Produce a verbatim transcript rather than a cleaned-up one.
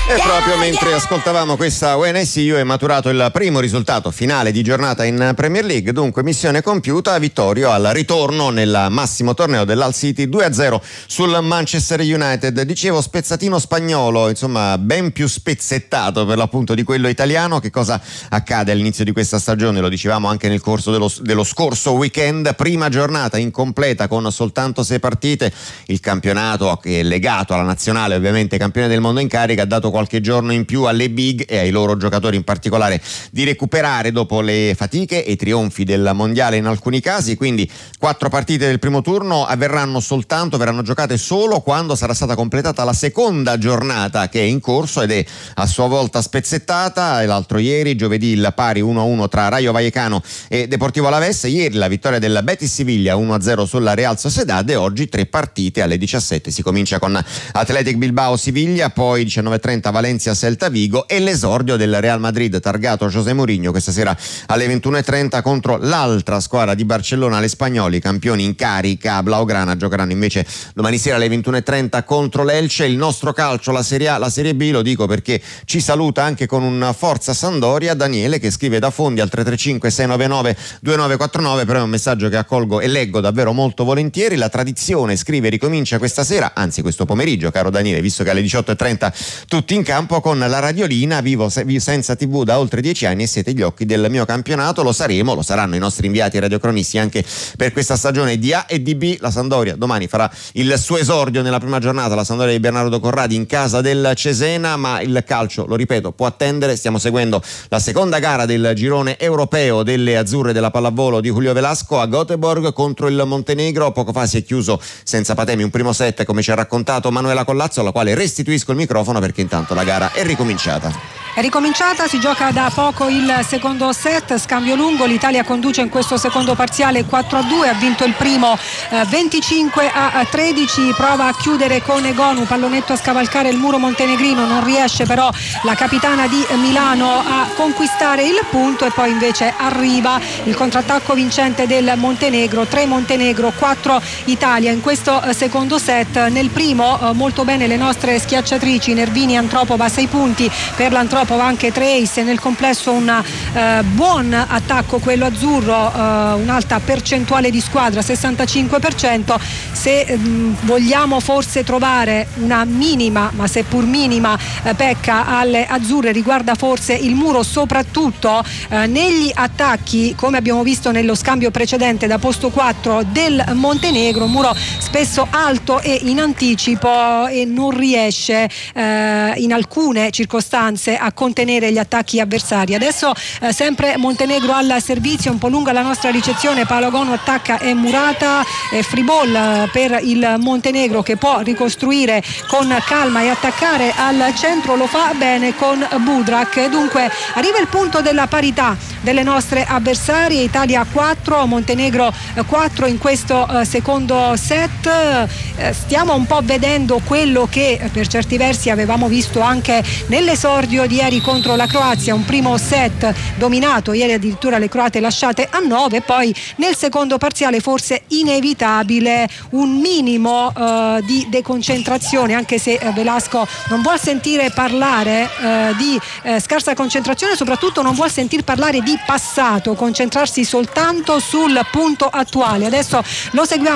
E proprio mentre ascoltavamo questa U N S U è maturato il primo risultato finale di giornata in Premier League, dunque missione compiuta, Vittorio al ritorno nel massimo torneo dell'Hull City due a zero sul Manchester United. Dicevo spezzatino spagnolo, insomma ben più spezzettato per l'appunto di quello italiano. Che cosa accade all'inizio di questa stagione? Lo dicevamo anche nel corso dello, dello scorso weekend, prima giornata incompleta con soltanto sei partite. Il campionato, che è legato alla nazionale, ovviamente campione del mondo in carica, ha dato qualche giorno in più alle big e ai loro giocatori in particolare di recuperare dopo le fatiche e i trionfi del mondiale in alcuni casi. Quindi quattro partite del primo turno avverranno soltanto, verranno giocate solo quando sarà stata completata la seconda giornata che è in corso ed è a sua volta spezzettata. E l'altro ieri, giovedì, il pari uno a uno tra Rayo Vallecano e Deportivo Alavés, ieri la vittoria del Betis Siviglia uno a zero sulla Real Sociedad e oggi tre partite alle diciassette. Si comincia con Athletic Bilbao Siviglia, poi diciannove e trenta Valencia Celta Vigo e l'esordio del Real Madrid targato José Mourinho questa sera alle ventuno e trenta contro l'altra squadra di Barcellona, le Spagnoli, campioni in carica blaugrana. Giocheranno invece domani sera alle ventuno e trenta contro l'Elche. Il nostro calcio, la Serie A, la Serie B, lo dico perché ci saluta anche con un forza Sampdoria Daniele, che scrive da Fondi al tre tre cinque sei nove nove due nove quattro nove, però è un messaggio che accolgo e leggo davvero molto volentieri. La tradizione, scrive, ricomincia questa sera, anzi questo pomeriggio, caro Daniele, visto che alle diciotto e trenta tutti in campo con la radiolina. Vivo senza tivù da oltre dieci anni e siete gli occhi del mio campionato. Lo saremo, lo saranno i nostri inviati radiocronisti anche per questa stagione di A e di B. La Sampdoria domani farà il suo esordio nella prima giornata, la Sampdoria di Bernardo Corradi in casa del Cesena, ma il calcio, lo ripeto, può attendere. Stiamo seguendo la seconda gara del girone europeo delle azzurre della pallavolo di Julio Velasco a Göteborg contro il Montenegro. Poco fa si è chiuso senza patemi un primo set, come ci ha raccontato Manuela Collazzo, alla quale restituisco il microfono perché intanto la gara è ricominciata. È ricominciata, si gioca da poco il secondo set, scambio lungo, l'Italia conduce in questo secondo parziale quattro a due, ha vinto il primo eh, venticinque a tredici, prova a chiudere con Egonu, pallonetto a scavalcare il muro montenegrino, non riesce però la capitana di Milano a conquistare il punto e poi invece arriva il contrattacco vincente del Montenegro, tre Montenegro, quattro Italia in questo eh, secondo set. Nel primo eh, molto bene le nostre schiacciatrici, Nervini, Antropova sei punti, per l'Antropova anche tre ace, nel complesso un eh, buon attacco quello azzurro, eh, un'alta percentuale di squadra, sessantacinque per cento. Se mh, vogliamo forse trovare una minima, ma seppur minima, eh, pecca alle azzurre, riguarda forse il muro, soprattutto eh, negli attacchi, come abbiamo visto nello scambio precedente da posto quattro del Montenegro, muro spesso alto e in anticipo e non riesce eh, in alcune circostanze a contenere gli attacchi avversari. Adesso eh, sempre Montenegro al servizio, un po' lunga la nostra ricezione, Paolo Gonu attacca e Murata, e free ball eh, per il Montenegro che può ricostruire con calma e attaccare al centro, lo fa bene con Budrak. Dunque arriva il punto della parità delle nostre avversarie, Italia quattro, Montenegro quattro in questo eh, secondo set. Eh, stiamo un po' vedendo quello che eh, per certi versi avevamo visto anche nell'esordio di ieri contro la Croazia, un primo set dominato, ieri addirittura le croate lasciate a nove, poi nel secondo parziale forse inevitabile un minimo eh, di deconcentrazione, anche se eh, Velasco non vuol sentire parlare eh, di eh, scarsa concentrazione, soprattutto non vuol sentir parlare di passato, concentrarsi soltanto sul punto attuale. Adesso lo seguiamo